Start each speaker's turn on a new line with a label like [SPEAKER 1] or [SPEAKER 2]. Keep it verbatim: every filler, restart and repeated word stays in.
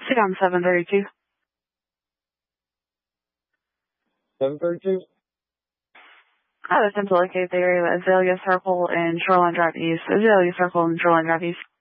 [SPEAKER 1] Seacom seven thirty-two.
[SPEAKER 2] seven thirty-two?
[SPEAKER 1] I was attempting to locate the area of Azalea Circle and Shoreline Drive East. Azalea Circle and Shoreline Drive East.